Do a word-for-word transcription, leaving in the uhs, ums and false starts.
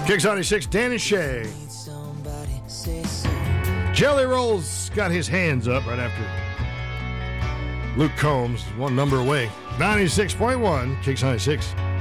Kicks ninety-six, Dan and Shay. Jelly Rolls got his hands up right after Luke Combs, one number away. ninety-six point one, Kicks ninety-six.